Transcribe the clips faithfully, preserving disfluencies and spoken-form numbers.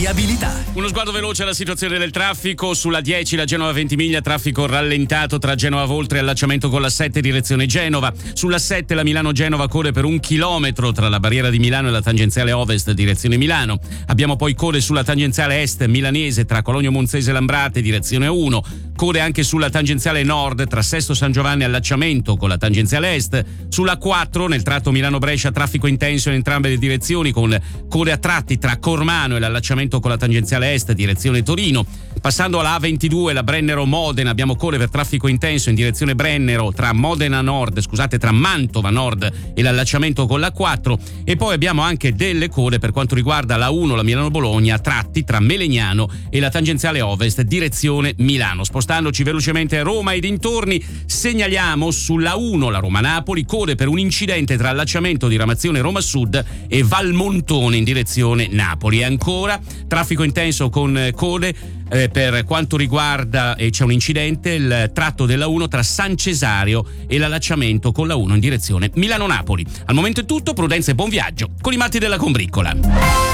viabilità. Uno sguardo veloce alla situazione del traffico. Sulla dieci la Genova Ventimiglia, traffico rallentato tra Genova Voltri e allacciamento con la sette direzione Genova. Sulla sette la Milano-Genova code per un chilometro tra la barriera di Milano e la tangenziale ovest direzione Milano. Abbiamo poi code sulla tangenziale est milanese tra Cologno Monzese e Lambrate direzione uno. Code anche sulla tangenziale nord tra Sesto San Giovanni e allacciamento con la tangenziale est. Sulla quattro nel tratto Milano-Brescia traffico intenso in entrambe le direzioni con code a tratti tra Cormano e l'allacciamento con la tangenziale est direzione Torino. Passando alla A ventidue la Brennero-Modena abbiamo code per traffico intenso in direzione Brennero tra Modena Nord, scusate, tra Mantova Nord e l'allacciamento con la quattro, e poi abbiamo anche delle code per quanto riguarda la uno la Milano-Bologna, tratti tra Melegnano e la tangenziale ovest direzione Milano. Spostandoci velocemente a Roma e dintorni, segnaliamo sulla uno la Roma-Napoli code per un incidente tra allacciamento di Ramazione Roma Sud e Valmontone in direzione Napoli. E ancora traffico intenso con code eh, per quanto riguarda, e eh, c'è un incidente, il tratto della uno tra San Cesario e l'allacciamento con la uno in direzione Milano-Napoli. Al momento è tutto, prudenza e buon viaggio con i matti della combriccola.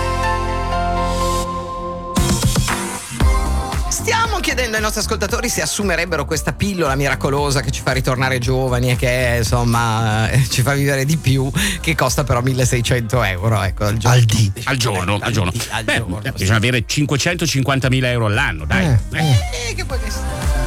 Stiamo chiedendo ai nostri ascoltatori se assumerebbero questa pillola miracolosa che ci fa ritornare giovani e che insomma eh, ci fa vivere di più, che costa però milleseicento euro, ecco, al giorno. Al, di, al giorno, al giorno. Al Beh, giorno. bisogna avere cinquecentocinquantamila euro all'anno, dai. Eh, eh. Eh, che poi